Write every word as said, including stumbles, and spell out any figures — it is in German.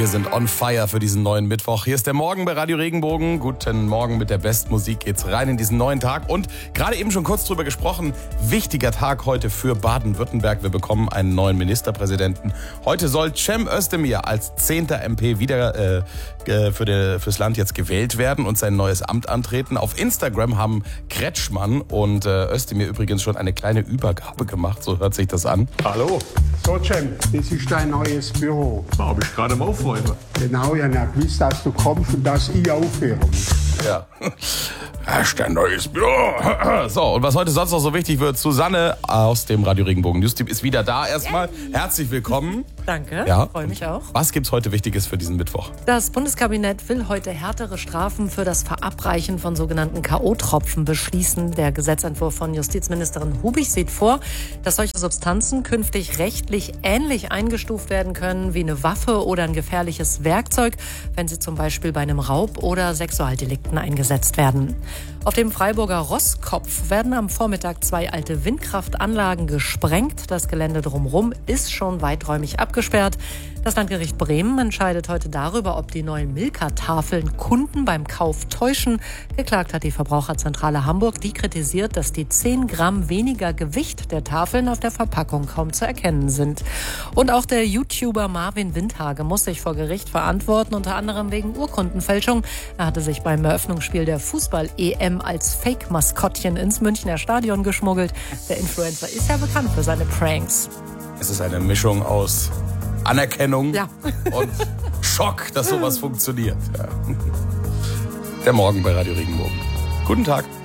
Wir sind on fire für diesen neuen Mittwoch. Hier ist der Morgen bei Radio Regenbogen. Guten Morgen mit der Bestmusik geht's rein in diesen neuen Tag. Und gerade eben schon kurz drüber gesprochen, wichtiger Tag heute für Baden-Württemberg. Wir bekommen einen neuen Ministerpräsidenten. Heute soll Cem Özdemir als zehnter M P wieder äh, für die, fürs Land jetzt gewählt werden und sein neues Amt antreten. Auf Instagram haben Kretschmann und äh, Özdemir übrigens schon eine kleine Übergabe gemacht. So hört sich das an. Hallo. So, Cem, das ist dein neues Büro. Da habe ich gerade mal aufräumen. Genau, ich habe ja gewusst, dass du kommst und dass ich aufhöre. Ja. Das ist ein neues Büro. So, und was heute sonst noch so wichtig wird, Susanne aus dem Radio Regenbogen Newsteam ist wieder da erstmal. Herzlich willkommen. Danke, ja. freue mich auch. Was gibt's heute Wichtiges für diesen Mittwoch? Das Bundeskabinett will heute härtere Strafen für das Verabreichen von sogenannten K O-Tropfen beschließen. Der Gesetzentwurf von Justizministerin Hubig sieht vor, dass solche Substanzen künftig rechtlich ähnlich eingestuft werden können wie eine Waffe oder ein gefährliches Werkzeug, wenn sie zum Beispiel bei einem Raub oder Sexualdelikten eingesetzt werden. Auf dem Freiburger Rosskopf werden am Vormittag zwei alte Windkraftanlagen gesprengt. Das Gelände drumherum ist schon weiträumig abgesperrt. Das Landgericht Bremen entscheidet heute darüber, ob die neuen Milka-Tafeln Kunden beim Kauf täuschen. Geklagt hat die Verbraucherzentrale Hamburg. Die kritisiert, dass die zehn Gramm weniger Gewicht der Tafeln auf der Verpackung kaum zu erkennen sind. Und auch der YouTuber Marvin Windhage muss sich vor Gericht verantworten, unter anderem wegen Urkundenfälschung. Er hatte sich beim Eröffnungsspiel der Fußball-E M als Fake-Maskottchen ins Münchner Stadion geschmuggelt. Der Influencer ist ja bekannt für seine Pranks. Es ist eine Mischung aus Anerkennung ja. und Schock, dass sowas funktioniert. Ja. Der Morgen bei Radio Regenbogen. Guten Tag.